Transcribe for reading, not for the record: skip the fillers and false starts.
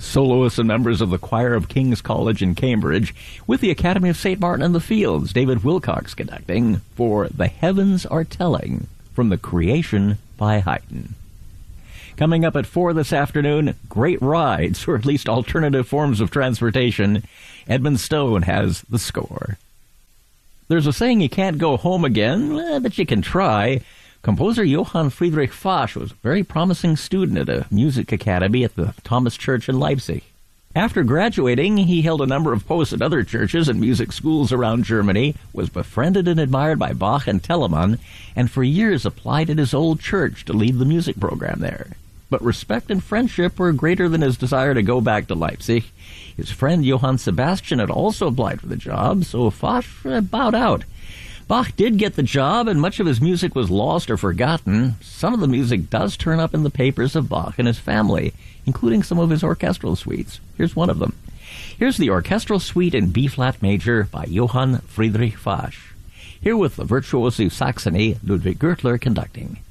Soloists and members of the choir of King's College in Cambridge with the Academy of St. Martin in the Fields, David Wilcox conducting for The Heavens Are Telling from the Creation by Haydn. Coming up at 4 this afternoon, great rides, or at least alternative forms of transportation. Edmund Stone has the score. There's a saying you can't go home again, but you can try. Composer Johann Friedrich Fasch was a very promising student at a music academy at the Thomas Church in Leipzig. After graduating, he held a number of posts at other churches and music schools around Germany, was befriended and admired by Bach and Telemann, and for years applied at his old church to lead the music program there. But respect and friendship were greater than his desire to go back to Leipzig. His friend Johann Sebastian had also applied for the job, so Fasch bowed out. Bach did get the job, and much of his music was lost or forgotten. Some of the music does turn up in the papers of Bach and his family, including some of his orchestral suites. Here's one of them. Here's the orchestral suite in B-flat major by Johann Friedrich Fasch. Here with the virtuoso Saxony, Ludwig Gürtler, conducting.